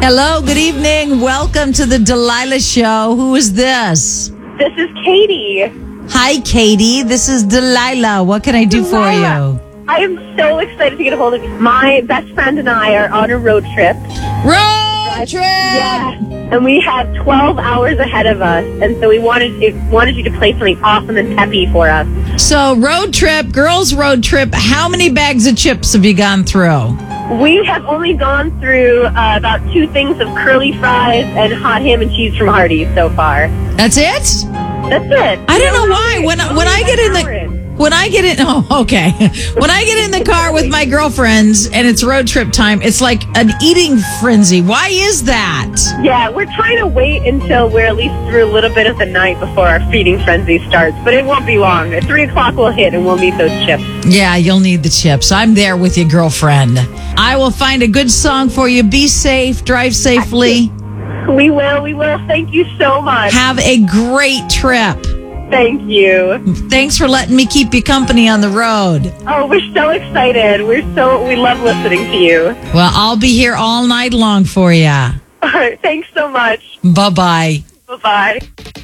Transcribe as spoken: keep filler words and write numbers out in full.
Hello, good evening. Welcome to the Delilah Show. Who is this? This is Katie. Hi, Katie. This is Delilah. What can I do for you? I am so excited to get a hold of you. My best friend and I are on a road trip. Road trip! Yeah. And we have twelve hours ahead of us. And so we wanted to, wanted you to play something awesome and peppy for us. So, road trip, girls' road trip. How many bags of chips have you gone through? We have only gone through uh, about two things of curly fries and hot ham and cheese from Hardee's so far. That's it? That's it. I don't know why. When when I get in the when I get in oh okay when I get in the car with my girlfriends and it's road trip time, it's like an eating frenzy. Why is that? Yeah, we're trying to wait until we're at least through a little bit of the night before our feeding frenzy starts, but it won't be long. At three o'clock we'll hit and we'll need those chips. Yeah, you'll need the chips. I'm there with you, girlfriend. I will find a good song for you. Be safe. Drive safely. We will. We will. Thank you so much. Have a great trip. Thank you. Thanks for letting me keep you company on the road. Oh, we're so excited. We're so, we love listening to you. Well, I'll be here all night long for you. All right. Thanks so much. Bye-bye. Bye-bye.